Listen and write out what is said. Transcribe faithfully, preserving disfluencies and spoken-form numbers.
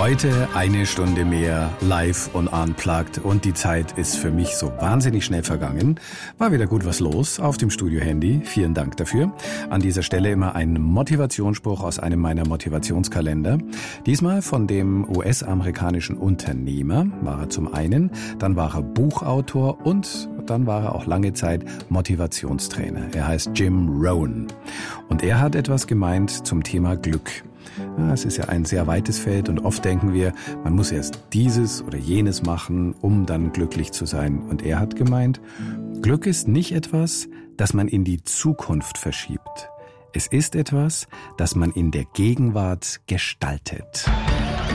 Heute eine Stunde mehr live und unplugged und die Zeit ist für mich so wahnsinnig schnell vergangen. War wieder gut was los auf dem Studio-Handy. Vielen Dank dafür. An dieser Stelle immer ein Motivationsspruch aus einem meiner Motivationskalender. Diesmal von dem U S-amerikanischen Unternehmer war er zum einen, dann war er Buchautor und dann war er auch lange Zeit Motivationstrainer. Er heißt Jim Rohn und er hat etwas gemeint zum Thema Glück. Ja, es ist ja ein sehr weites Feld und oft denken wir, man muss erst dieses oder jenes machen, um dann glücklich zu sein. Und er hat gemeint, Glück ist nicht etwas, das man in die Zukunft verschiebt. Es ist etwas, das man in der Gegenwart gestaltet.